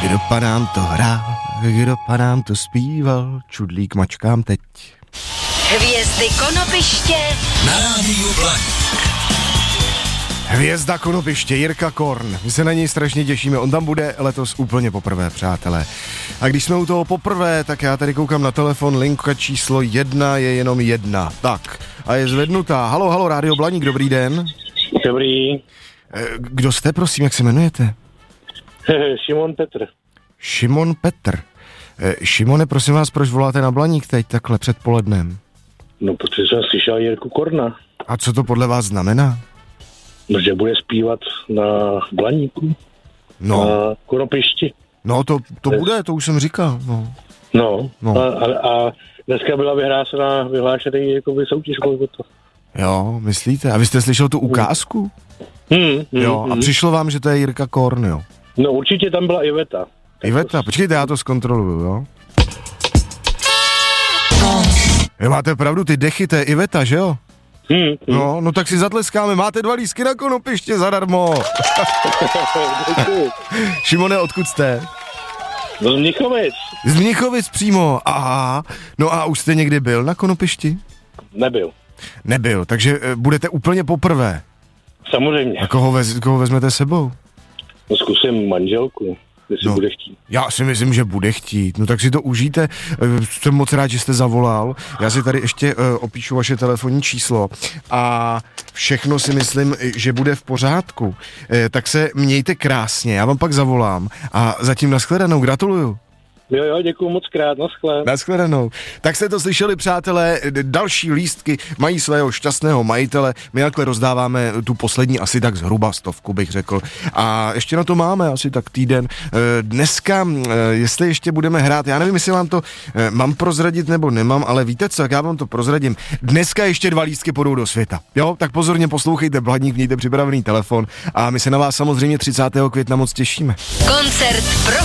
Kdo pa nám to hrál, kdo pa nám to zpíval, čudlík mačkám teď. Hvězdy Konopiště na Rádiu Blaník. Hvězda Konopiště, Jirka Korn. My se na něj strašně těšíme, on tam bude letos úplně poprvé, přátelé. A když jsme u toho poprvé, tak já tady koukám na telefon, linka číslo 1 je jenom 1. Tak, a je zvednutá. Halo, Rádio Blaník, dobrý den. Dobrý. Kdo jste, prosím, jak se jmenujete? Šimon Petr. Šimon Petr. Šimone, prosím vás, proč voláte na Blaník teď takhle předpolednem? No, protože jsem slyšel Jirku Korna. A co to podle vás znamená? No, že bude zpívat na Blaníku. No. Na Konopišti. No, to bude, to už jsem říkal, no. No. A dneska byla vyhlášený jakoby soutěž. Jo, myslíte? A vy jste slyšel tu ukázku? Jo, a přišlo vám, že to je Jirka Korn, jo? No, určitě tam byla Iveta. Iveta, počkejte, já to zkontroluju, jo? Jo, máte pravdu, ty dechy, to je Iveta, že jo? No tak si zatleskáme, máte 2 lístky na Konopiště zadarmo. Šimone, odkud jste? No, z Mnichovic. Z Mnichovic přímo, aha. No a už jste někdy byl na Konopišti? Nebyl, takže budete úplně poprvé. Samozřejmě. A koho vezmete sebou? No, zkusím manželku, jestli bude chtít. Já si myslím, že bude chtít, no tak si to užijte. Jsem moc rád, že jste zavolal. Já si tady ještě opíšu vaše telefonní číslo a všechno si myslím, že bude v pořádku. Tak se mějte krásně, já vám pak zavolám a zatím nashledanou, gratuluju. Jo, děkuju moc krát, nashledanou. Tak jste to slyšeli, přátelé, další lístky mají svého šťastného majitele, my takhle rozdáváme tu poslední asi tak zhruba 100, bych řekl. A ještě na to máme asi tak týden. Dneska, jestli ještě budeme hrát, já nevím, jestli vám to mám prozradit nebo nemám, ale víte co, jak já vám to prozradím. Dneska ještě 2 lístky půjdou do světa. Jo, tak pozorně poslouchejte Blaník, mějte připravený telefon a my se na vás samozřejmě 30. května moc těšíme. Koncert pro